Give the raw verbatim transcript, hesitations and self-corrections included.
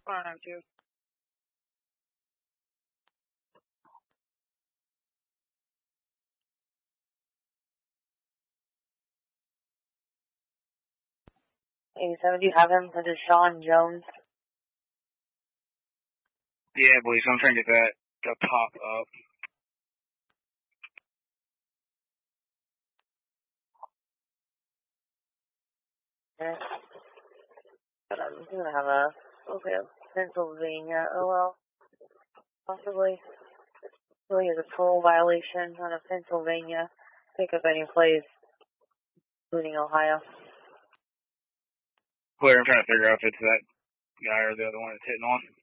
I have to. eighty-seven, do you have him for Deshaun Jones? Yeah, boys, I'm trying to get that to pop up. Yeah. But I'm going to have a, okay, Pennsylvania, oh well, possibly. Really is a parole violation on a Pennsylvania. Pick up any place, including Ohio. Clear, I'm trying to figure out if it's that guy or the other one that's hitting on.